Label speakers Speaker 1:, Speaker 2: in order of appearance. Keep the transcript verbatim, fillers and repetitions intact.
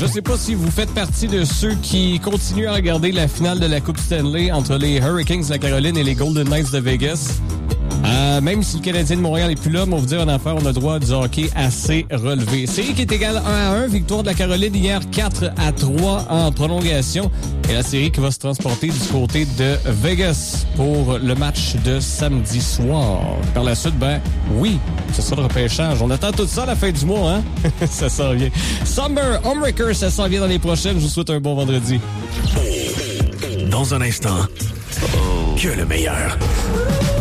Speaker 1: sais pas si vous faites partie de ceux qui continuent à regarder la finale de la Coupe Stanley entre les Hurricanes de la Caroline et les Golden Knights de Vegas. Euh, même si le Canadien de Montréal n'est plus là, mais on va vous dire en affaire, on a droit à du hockey assez relevé. Série qui est égale un à un, victoire de la Caroline hier quatre à trois en prolongation. Et la série qui va se transporter du côté de Vegas pour le match de samedi soir. Par la suite, ben oui, ce sera le repêchage. On attend tout ça à la fin du mois, hein? Ça s'en vient. Summer Homewrecker, ça s'en vient dans les prochaines. Je vous souhaite un bon vendredi.
Speaker 2: Dans un instant, que le meilleur.